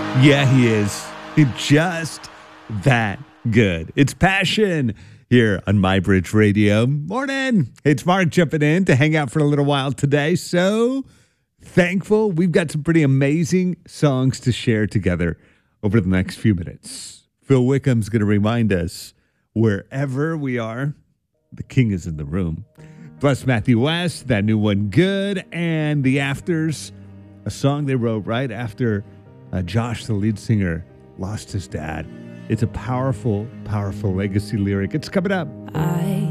Yeah, he is. Just that good. It's Passion here on My Bridge Radio. Morning. It's Mark jumping in to hang out for a little while today. So thankful. We've got some pretty amazing songs to share together over the next few minutes. Phil Wickham's going to remind us wherever we are, the King is in the room. Plus Matthew West, that new one, Good, and The Afters, a song they wrote right after Josh, the lead singer, lost his dad. It's a powerful, powerful legacy lyric. It's coming up.